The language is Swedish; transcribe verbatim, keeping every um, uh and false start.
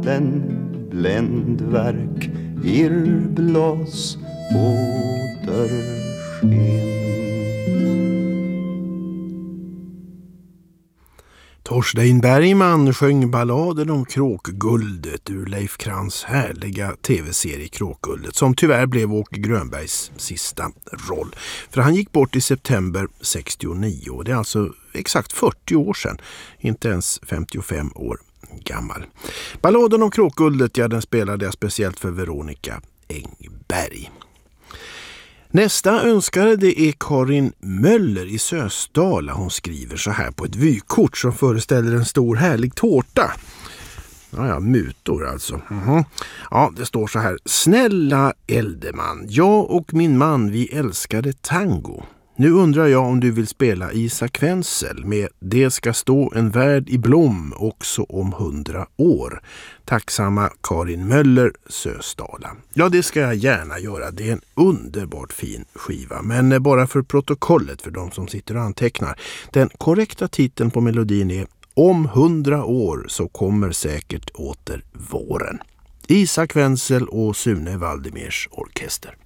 natten bländverk, irrblas återsken. Torstein Bergman sjöng balladen om Kråkguldet ur Leif Krantz härliga tv-serie Kråkguldet, som tyvärr blev Åke Grönbergs sista roll. För han gick bort i september sextionio, det är alltså exakt fyrtio år sedan, inte ens femtiofem år gammal. Balladen om Kråkguldet, ja, den spelade jag speciellt för Veronica Engberg. Nästa önskare, det är Karin Möller i Sösdala. Hon skriver så här på ett vykort som föreställer en stor härlig tårta. Ja, ja, mutor alltså. Mm-hmm. Ja, det står så här. Snälla Eldeman, jag och min man, vi älskade tango. Nu undrar jag om du vill spela Isak Wenzel med Det ska stå en värld i blom också om hundra år. Tacksamma Karin Möller, Sösdala. Ja, det ska jag gärna göra. Det är en underbart fin skiva. Men bara för protokollet, för de som sitter och antecknar. Den korrekta titeln på melodin är Om hundra år så kommer säkert åter våren. Isak Wenzel och Sune Valdemirs orkester.